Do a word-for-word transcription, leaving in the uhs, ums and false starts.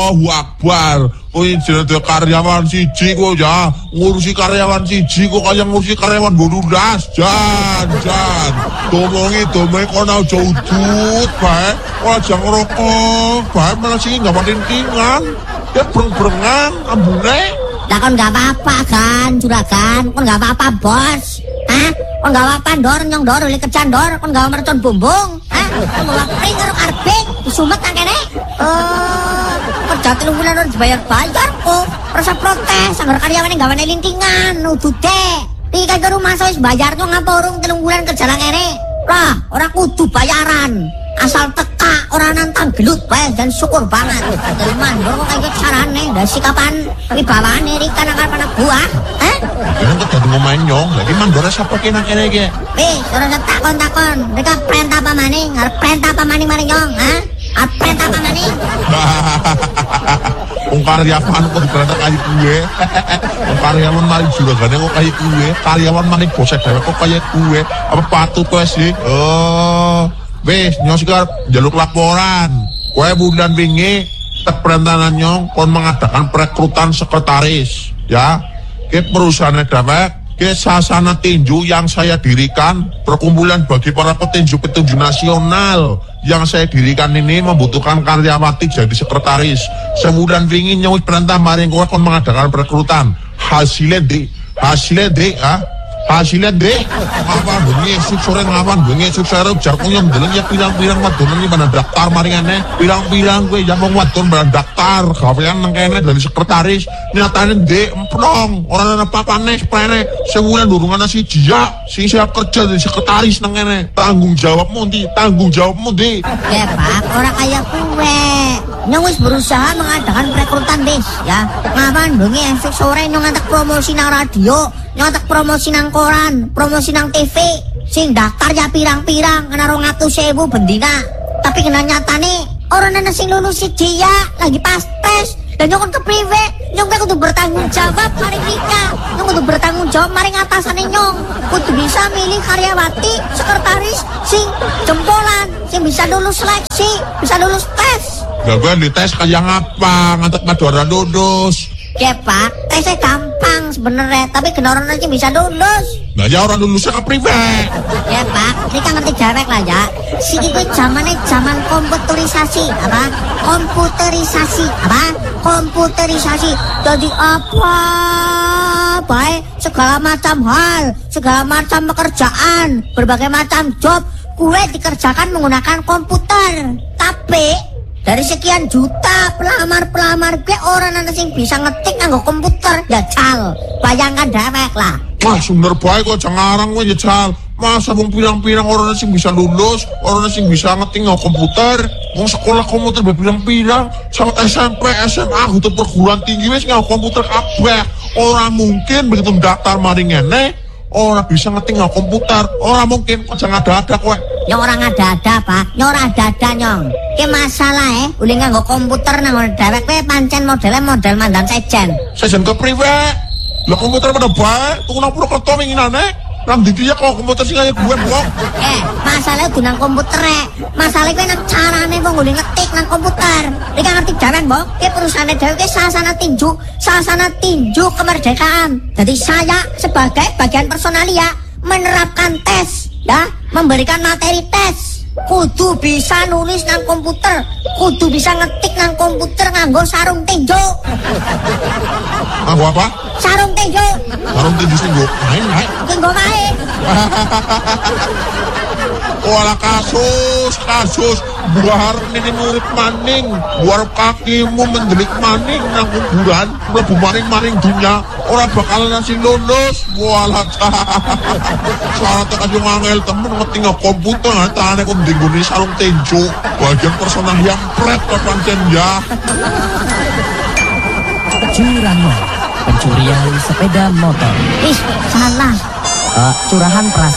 Allahu Akbar. Kowe jenenge karyawan siji kok ya, ngurusi karyawan siji kok kaya ngurusi karyawan bonus. Jan, jan. Domongi domeng kono aja udut bae. Ora aja ngerokok, bae malah sing enggak pating-tingan. Ya breng-brengan ambune. Lah kon enggak apa-apa kan, juragan. Kon enggak apa-apa, Bos. Hah? Kon enggak apa-apa ndor nyong ndor oleh kerjaan ndor, kon enggak mercon bumbung. Hah? Kon enggak pring karo arbing, disumet nang kene. Oh, kerja telung bulan ora dibayar-bayar kok. Rasa protes, anggar karyawane gawane lintingan, udute. Iki kan rumah wis bayar kok ngapa urung telung bulan kerja nang kene. Lah, ora kudu bayaran. Asal teka ora nantang gelut bae dan syukur banget. Dari mandor kok kaya carane, dari sikapan wibawane rika nang anak buah. Hah? Ini kok dadi ngomain nyong, lagi mandore sapa ki nang kene iki? Wis, ora takon-takon. Mereka perintah apa maning? Arep perintah apa maning maring nyong, ha? Arep perintah apa maning? Wong karyawan kok diperintah kaya gue. Wong karyawan maring juragane kok kaya gue. Karyawan maring bosek dhewe kok kaya gue. Apa patut kowe sih? Oh. Wes, nyong sekarang jaluk laporan. Kowe bulan wingi tek perintahan nyong kon mengadakan perekrutan sekretaris, ya. Ke perusahaan dewek, ke sasana tinju yang saya dirikan, perkumpulan bagi para petinju-petinju nasional yang saya dirikan ini membutuhkan karyawati jadi sekretaris. Sebulan wingi nyong perintah maring kowe kon mengadakan perekrutan. Hasilnya di, hasilnya di, ah. Hasilnya deh, apa bengi esuk sore ngawan bengi esuk sore jar kunyong deleng ya pirang-pirang wadonan iki pada daftar maringane pirang-pirang kowe ya wong wadon pada daftar gawean nang kene dari sekretaris nyatane ndek emplong ora ana papane sprene sebulan durung ana siji ya sing siap kerja dari sekretaris nang kene tanggung jawabmu ndi tanggung jawabmu ndi ya Pak ora kaya kowe nyong wis berusaha mengadakan perekrutan bis ya ngawan bengi esuk sore nyong ngantek promosi nang radio nyotek promosi nang koran, promosi nang T V, sing daftar ya pirang-pirang, kena rong atus sewu bendina. Tapi kena nyatane, orang nana sing lulus siji ya, lagi pas tes, dan nyokon kepriwe, nyong kan kudu bertanggung jawab maring nikah, nyong kudu bertanggung jawab maring atasane nyong, kudu bisa milih karyawati, sekretaris, sing jempolan, sing bisa lulus seleksi, bisa lulus tes. Gawean di tes kayak ngapa, ngantek madora lulus. Ya Pak, tesnya gampang sebenarnya, tapi kena orang aja bisa lulus. Nah ya orang lulusnya kepriwe. Ya Pak, ini kan ngerti dewek lah ya. Si itu zamannya zaman komputerisasi, apa? Komputerisasi, apa? Komputerisasi. Jadi apa? Baik, segala macam hal, segala macam pekerjaan, berbagai macam job, gue dikerjakan menggunakan komputer. Tapi dari sekian juta pelamar-pelamar gue orang ana sing bisa ngetik nganggo komputer ya cal. Bayangkan dewek lah. Wah, bener bae kok jangarang kowe ya cal. Masa wong pirang-pirang orang sing bisa lulus, orang sing bisa ngetik nganggo komputer, wong sekolah komputer pirang-pirang, sampai S M P, S M A, udah perguruan tinggi wis nganggo komputer kabeh. Ora mungkin begitu daftar maring ngene orang bisa ngetik nganggo komputer. Ora mungkin kok jangan ada-ada kowe. Nyong orang ada-ada Pak, nyong ora ada-ada nyong. Ki masalah eh, uli nganggo komputer nang dewek kowe pancen modelnya model mandan sejen. Sejen kepriwe? Lah komputer pada bae, tuku nang pura kerto winginane. Nang ndi ya kok komputer sing kaya gue kok. Eh, masalahnya kudu nang komputer eh. Masalahnya kowe nang carane wong uli ngetik nang komputer. Iki ngerti dewek, Mbok? Ki perusahaan dewek ki sasana tinju, sasana tinju kemerdekaan. Jadi saya sebagai bagian personalia menerapkan tes, ya, memberikan materi tes. Kudu bisa nulis nang komputer, kudu bisa ngetik nang komputer nganggo sarung tinju. Nganggo apa? Sarung tinju. Sarung tinju sing nggo main ae. Nggo main. Wala kasus, kasus buar ini murid maning, buar kakimu mendelik maning nang kuburan, mlebu maring-maring dunya, ora bakalan nasi lulus. Wala syaratnya kasih ngangel temen ngeting komputer, tane kok dingguni sarung tinju, bagian personal yang pret kepancen ya. Curanmor, pencurian sepeda motor. Ih, salah. Uh, curahan perasaan.